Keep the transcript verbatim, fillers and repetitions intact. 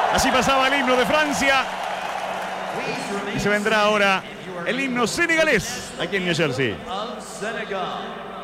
Así pasaba el himno de Francia. Y se vendrá ahora el himno senegalés aquí en New Jersey.